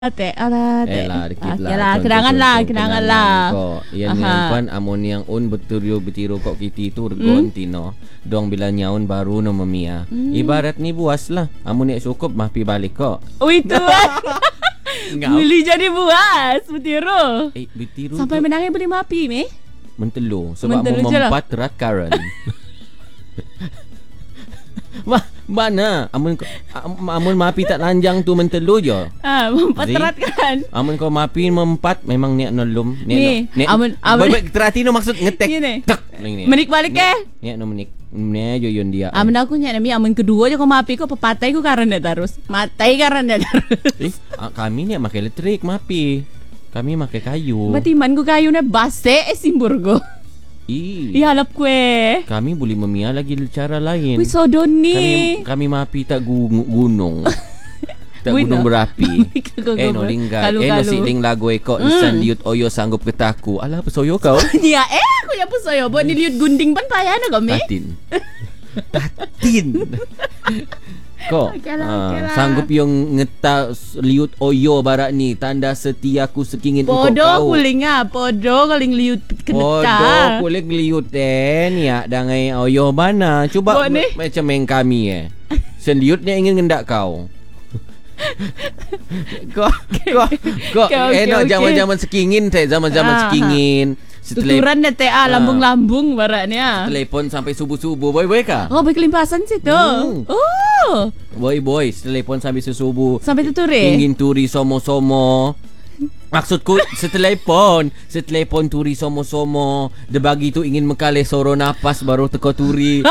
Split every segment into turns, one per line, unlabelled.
Dikit
lah. Kenangan lah.
Yang pan amon yang betiru kok kiti tu regon tino. Dong bila nyaun baru no memia. Ibarat ni buas lah. Amon yang cukup mapi balik kok.
Ui tuan. Boleh jadi buas betiru.
Betiru
sampai menangnya boleh mapi meh.
Mentelu sebab memempat rat current. Mana amun mapi tak lanjang tu mentelu je.
Mempat terat kan.
Amun kau mapi mempat memang niat nolom.
Ni amun
terati no maksud ngetek.
Tak. Menik balik ke?
Niat no menik. Ne jo yon dia.
Amun aku niat nami amun kedua je kau mapi kau pepatai ku karena terus. Matai karena terus.
Kami ni makai elektrik mapi. Kami makai kayu.
Batiman ku kayu na base simbur ko. Ihalap kue.
Kami boleh memia lagi cara lain.
Wih sodon ni.
Kami mapi tak gunung. Tak gunung berapi. No lingga. No siling lagu ekok Nisan liut oyo sanggup ketaku. Alah pesoyo kau.
Ya aku yang pesoyo. Buat ni liut gunding pan payah na kami.
Tatin. Kok sanggup yung ngeta liut oyo barak ni tanda setiaku sekingin engkau.
Podo kuling podo kaling liut keneta.
Podo kuling liut ya dangai oyo bana. Cuba macam yang kami Seliut ni ingin ngendak kau. Kok zaman-zaman sekingin zaman-zaman sekingin.
Tuturan na lambung-lambung baraknya.
Telepon sampai subuh-subuh. Boy kah?
Oh, boy kelimpasan situ. Oh.
Boy, telepon sampai subuh.
Sampai tuturi.
Ingin turi somo-somo. Maksudku setelepon turi somo-somo. Dia bagi tu ingin mekale soro napas baru teko turi.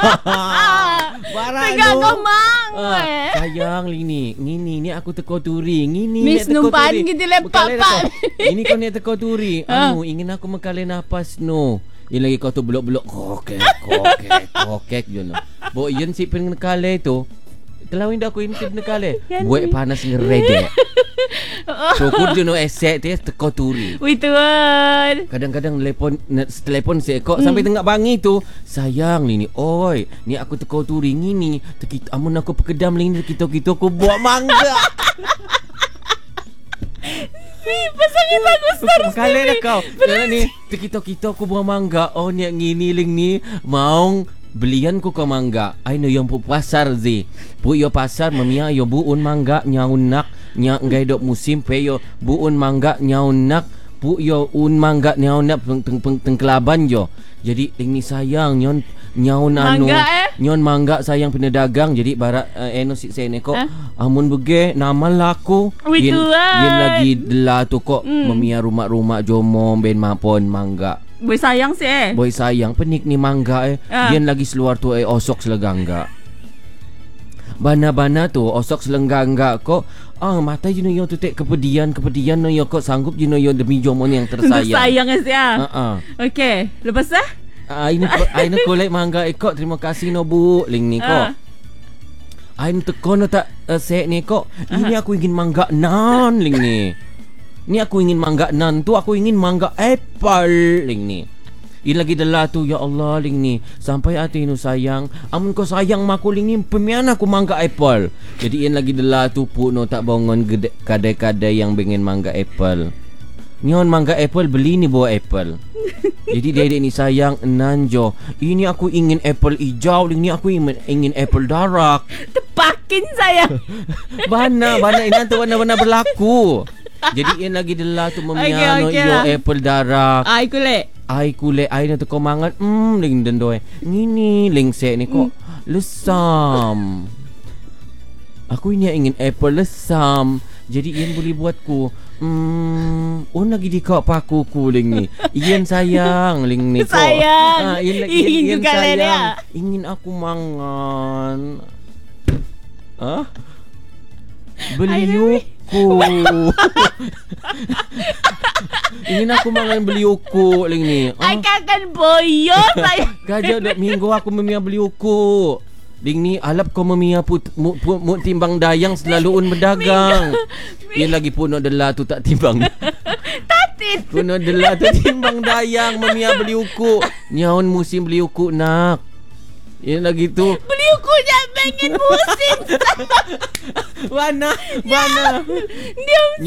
Tengah kau mang.
Sayang ngini ni aku teko turi. Ngini
Miss numpan gitu lepak.
Ini kau ni teko turi. Ingin aku mekale napas no. Yang lagi kau tu belok-belok kokek je no. Bo yun si penekale tu. Telawin dah aku ini penekale. Buat panas ngeredek. Syukur je no esek tu teko turi.
Wih tuan.
Kadang-kadang telepon si kok sampai tengah bangi tu. Sayang ni oi, ni aku teko turi ngini. Amun aku pekedam ni kita aku buat mangga.
Pasangin bagus terus.
Kali dah kau. Ni kita aku buat mangga. Oh ni ngini ling ni maung belian ku ke mangga. I know yang pu pasar zi. Pu yo pasar memia yo buun mangga nyaun nak nya ngai dok musim pe yo buun mangga nyaun nak pu yo un mangga nyaun nak teng kelaban jo. Jadi ling ni sayang nyaun anu nyon mangga sayang pedagang jadi barat eno si sene kok amun bege nama laku yen lagi dela tu kok memia rumah-rumah jomo ben mapon mangga.
Boy sayang sih
Boy sayang penik ni mangga Dian lagi seluar tu osok selengangga. Bana-bana tu osok selengangga kok. Mata je no yo tu tek kepedian no yo kok sanggup je no yo demi jomon yang tersayang.
Tersayang ya. Okey, lepas
Aina kolek mangga kok. Terima kasih no bu ling ni kok. Aina teko no tak sek ni kok. Ini aku ingin mangga nan ling ni. Ni aku ingin mangga nan tu aku ingin mangga apple ling ni. Ini lagi delah tu ya Allah ling ni. Sampai hati nu sayang. Amun kau sayang maku ling ni pemian aku mangga apple. Jadi ini lagi delah tu pu no tak bangun kadai-kadai yang pengen mangga apple. Nyon mangga apple beli ni bawa apple. Jadi dia ni sayang nanjo. Ini aku ingin apple hijau ling ni aku ingin apple darak.
Tepakin saya.
Bana ini tu warna-warna berlaku. Jadi yang lagi delah tu memiano yo apple darak. Ai kule ai na tu ko mangat ling dendoy. Ngini ling se ni kok lesam. Aku ini ingin apple lesam. Jadi ian boleh buatku lagi di kau paku ling ni. Ian sayang ling ni kok.
Sayang.
Ian sayang. Ingin aku mangan. Beliuku. Ingin aku mangan beliuku ling ni.
Akan boyo saya.
Gajah dak minggu aku memia beliuku. Ding ni alap kau memia mut timbang dayang selalu un berdagang. Dia lagi pun adalah tu tak timbang.
Tatit.
Pun adalah tu timbang dayang memia beliuku. Nyaun musim beliuku nak. Dia lagi tu
beliuku je pengen musim.
Mana?
Dia